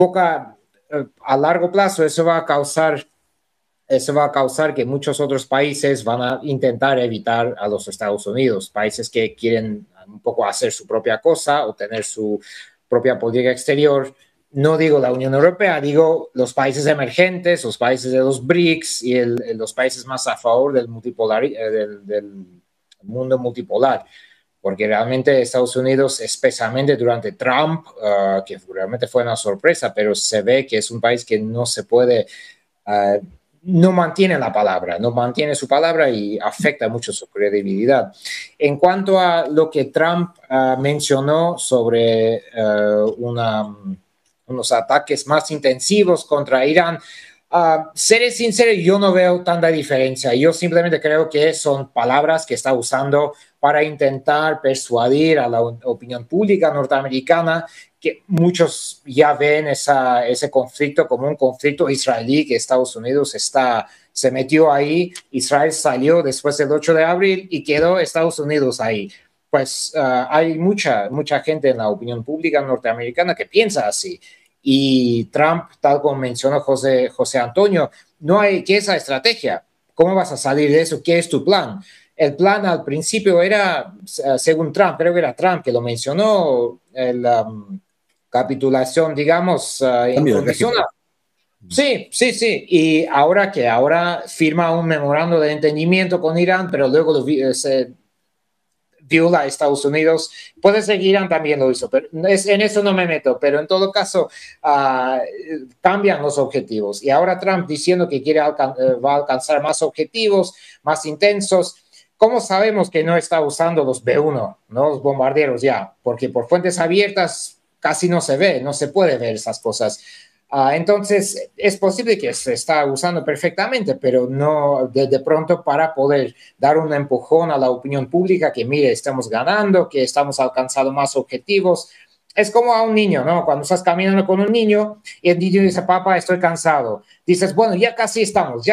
a largo plazo eso va a causar que muchos otros países van a intentar evitar a los Estados Unidos, países que quieren un poco hacer su propia cosa o tener su propia política exterior. No digo la Unión Europea, digo los países emergentes, los países de los BRICS y los países más a favor del mundo multipolar. Porque realmente Estados Unidos, especialmente durante Trump, que realmente fue una sorpresa, pero se ve que es un país que no se puede, no mantiene la palabra, no mantiene su palabra y afecta mucho su credibilidad. En cuanto a lo que Trump mencionó sobre unos ataques más intensivos contra Irán, seré sincero, yo no veo tanta diferencia. Yo simplemente creo que son palabras que está usando para intentar persuadir a la opinión pública norteamericana, que muchos ya ven ese conflicto como un conflicto israelí, que Estados Unidos se metió ahí, Israel salió después del 8 de abril y quedó Estados Unidos ahí. Pues hay mucha gente en la opinión pública norteamericana que piensa así. Y Trump, tal como mencionó José Antonio, no hay que esa estrategia. ¿Cómo vas a salir de eso? ¿Qué es tu plan? El plan al principio era, según Trump, creo que era Trump que lo mencionó, la capitulación, digamos, incondicional. Sí. Y ahora firma un memorando de entendimiento con Irán, pero luego se viola a Estados Unidos. Puede ser que Irán también lo hizo, pero en eso no me meto. Pero en todo caso, cambian los objetivos. Y ahora Trump diciendo que va a alcanzar más objetivos, más intensos. ¿Cómo sabemos que no está usando los B-1, ¿no? Los bombarderos ya? Porque por fuentes abiertas casi no se ve, no se puede ver esas cosas. Entonces, es posible que se está usando perfectamente, pero no de pronto para poder dar un empujón a la opinión pública que, mire, estamos ganando, que estamos alcanzando más objetivos. Es como a un niño, ¿no? Cuando estás caminando con un niño y el niño dice, papá, estoy cansado. Dices, bueno, ya casi estamos.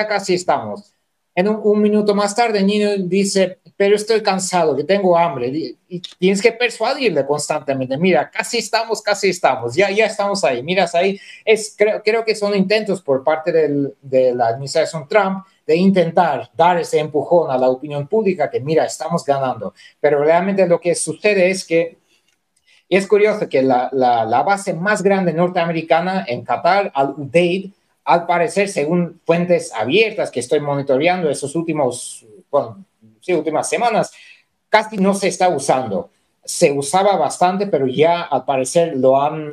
En un minuto más tarde, el niño dice, pero estoy cansado, que tengo hambre. Y tienes que persuadirle constantemente, mira, casi estamos, ya estamos ahí, miras ahí. Creo que son intentos por parte de la administración Trump de intentar dar ese empujón a la opinión pública que, mira, estamos ganando. Pero realmente lo que sucede es que, y es curioso que la base más grande norteamericana en Qatar, Al-Udeid, al parecer, según fuentes abiertas que estoy monitoreando esas últimas semanas, casi no se está usando. Se usaba bastante, pero ya al parecer lo han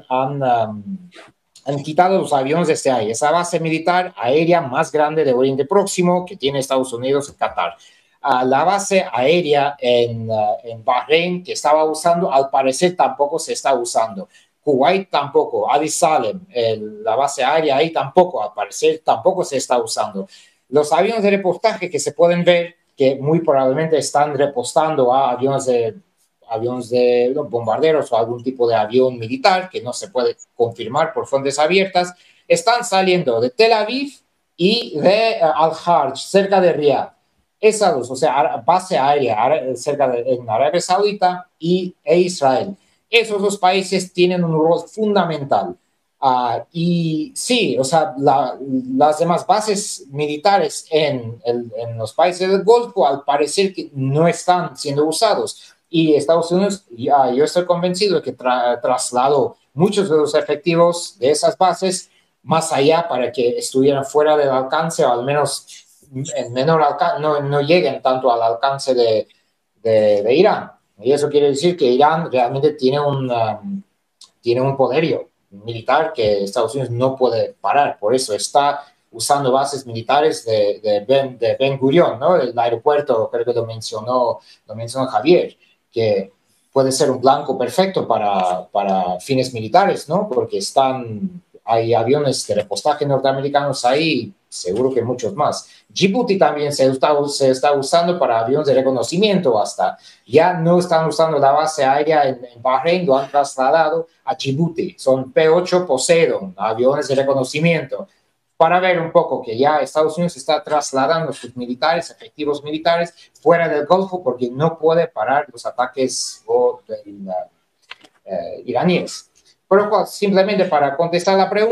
quitado los aviones desde ahí. Esa base militar aérea más grande de Oriente Próximo que tiene Estados Unidos en Qatar. La base aérea en Bahrein que estaba usando, al parecer tampoco se está usando. Kuwait tampoco, Adi Salem, la base aérea ahí tampoco, al parecer tampoco se está usando. Los aviones de repostaje que se pueden ver, que muy probablemente están repostando a aviones de bombarderos o algún tipo de avión militar, que no se puede confirmar por fuentes abiertas, están saliendo de Tel Aviv y de Al-Harj, cerca de Riyadh. Esas dos, o sea, base aérea en Arabia Saudita e Israel. Esos dos países tienen un rol fundamental. Y sí, o sea, las demás bases militares en los países del Golfo al parecer que no están siendo usados. Y Estados Unidos, yo estoy convencido de que trasladó muchos de los efectivos de esas bases más allá para que estuvieran fuera del alcance o al menos en menor alcance, no lleguen tanto al alcance de Irán. Y eso quiere decir que Irán realmente tiene un poderío militar que Estados Unidos no puede parar. Por eso está usando bases militares de Ben Gurion, ¿no? El aeropuerto, creo que lo mencionó Javier, que puede ser un blanco perfecto para fines militares, ¿no? Porque hay aviones de repostaje norteamericanos ahí, seguro que muchos más. Djibouti también se está usando para aviones de reconocimiento hasta. Ya no están usando la base aérea en Bahrein, lo han trasladado a Djibouti. Son P-8 Poseidon, aviones de reconocimiento, para ver un poco que ya Estados Unidos está trasladando sus efectivos militares, fuera del Golfo porque no puede parar los ataques iraníes. Pero simplemente para contestar la pregunta,